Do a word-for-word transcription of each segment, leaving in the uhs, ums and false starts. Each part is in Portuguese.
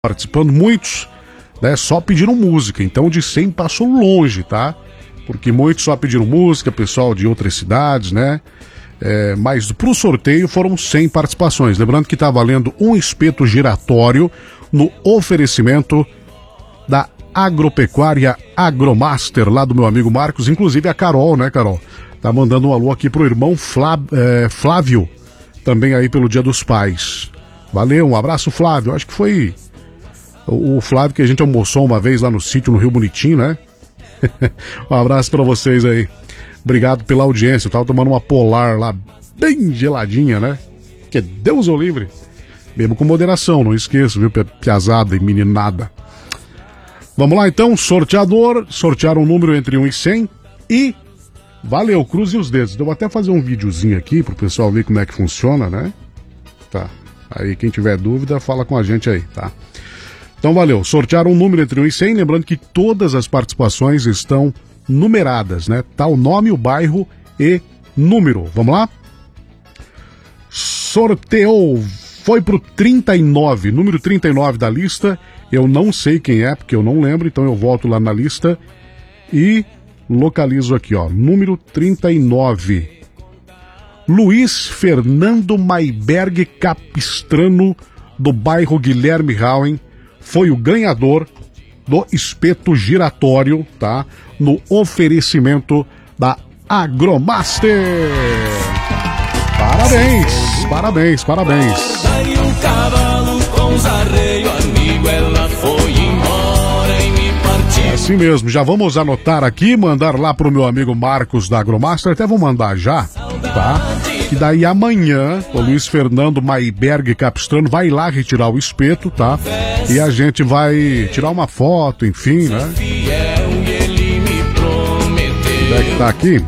participando, muitos, né, só pediram música, então de cem passou longe, tá? Porque muitos só pediram música, pessoal de outras cidades, né? É, mas pro sorteio foram cem participações. Lembrando que tá valendo um espeto giratório no oferecimento da Agropecuária Agromaster, lá do meu amigo Marcos, inclusive a Carol, né, Carol? Tá mandando um alô aqui pro irmão Flá, é, Flávio, também aí pelo Dia dos Pais. Valeu, um abraço, Flávio. Acho que foi o Flávio que a gente almoçou uma vez lá no sítio, no Rio Bonitinho, né? Um abraço pra vocês aí. Obrigado pela audiência. Eu tava tomando uma polar lá, bem geladinha, né? Que Deus o livre. Bebo com moderação, não esqueço, viu? Piazada e meninada. Vamos lá então, sorteador. Sortear um número entre um e cem. E valeu, cruze os dedos. Eu vou até fazer um videozinho aqui pro pessoal ver como é que funciona, né? Tá. Aí quem tiver dúvida, fala com a gente aí, tá? Então valeu, sortear um número entre um e cem, lembrando que todas as participações estão numeradas, né? Tá o nome, o bairro e número. Vamos lá? Sorteou, foi pro trinta e nove, número trinta e nove da lista. Eu não sei quem é, porque eu não lembro, então eu volto lá na lista e localizo aqui, ó, número trinta e nove. Luiz Fernando Maiberg Capistrano, do bairro Guilherme Rauen, foi o ganhador do espeto giratório, tá? No oferecimento da Agromaster. Parabéns, parabéns, parabéns. É assim mesmo, já vamos anotar aqui, mandar lá pro meu amigo Marcos da Agromaster, até vou mandar já, tá? Que daí amanhã o Luiz Fernando Maiberg Capistrano vai lá retirar o espeto, tá? E a gente vai tirar uma foto, enfim, né? Onde é que tá aqui?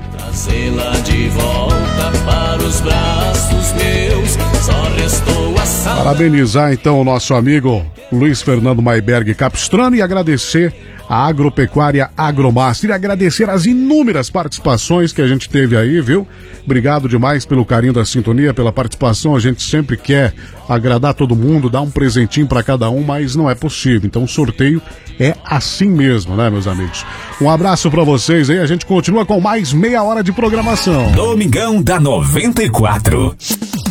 Parabenizar então o nosso amigo Luiz Fernando Maiberg Capistrano e agradecer a Agropecuária Agromaster e agradecer as inúmeras participações que a gente teve aí, viu? Obrigado demais pelo carinho da sintonia, pela participação. A gente sempre quer agradar todo mundo, dar um presentinho para cada um, mas não é possível. Então o sorteio é assim mesmo, né, meus amigos? Um abraço para vocês aí. A gente continua com mais meia hora de programação. Domingão da noventa e quatro.